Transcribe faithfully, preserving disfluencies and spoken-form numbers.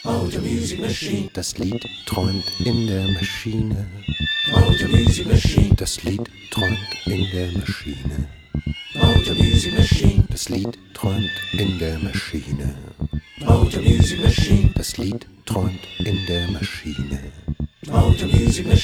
Motor Music Machine. Das Lied träumt in der Maschine. Motor Music Machine. Das Lied träumt in der Maschine. Motor Music Machine. Das Lied träumt in der Maschine. Motor Music Machine. Das Lied träumt in der Maschine. Motor Music Machine.